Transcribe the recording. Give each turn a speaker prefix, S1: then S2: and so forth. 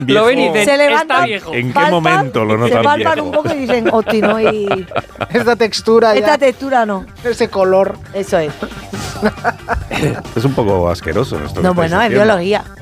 S1: Lo ven y dicen,
S2: Se levantan,
S1: está viejo.
S3: ¿En qué
S2: palpan,
S3: momento lo
S2: se
S3: notan
S2: palpan
S3: viejo?
S2: un poco y dicen, hostia, no, y
S4: Esta textura
S2: esta
S4: ya,
S2: textura no.
S4: ese color.
S2: Eso es.
S3: Es un poco asqueroso esto. que
S2: No,
S3: estáis
S2: bueno, es
S3: haciendo.
S2: biología.